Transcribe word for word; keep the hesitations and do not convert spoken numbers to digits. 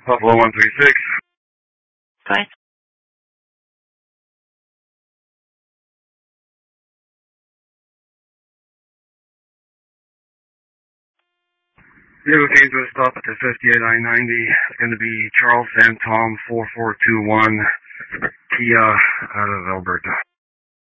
Buffalo one three six. Go ahead. Vehicle came to a stop at the fifty-eight I ninety. It's going to be Charles Sam Tom four four two one Kia out of Alberta.